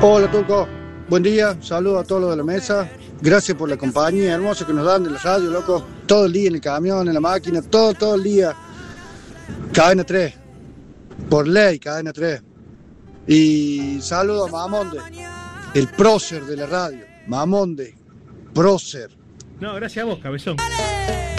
Hola Tuco, buen día, saludos a todos los de la mesa, gracias por la compañía hermosa que nos dan de la radio, loco, todo el día en el camión, en la máquina, todo el día, Cadena 3, por ley, Cadena 3, y saludo a Mamonde, el prócer de la radio, Mamonde, prócer. No, gracias a vos, cabezón.